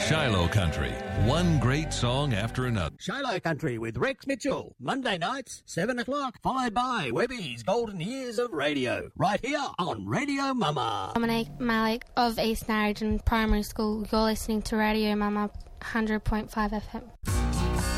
Shiloh Country, one great song after another. Shiloh Country with Rex Mitchell, Monday nights, 7 o'clock, followed by Webby's Golden Years of Radio, right here on Radio Mama. Dominique Malik of East Narrogin Primary School. You're listening to Radio Mama 100.5 FM.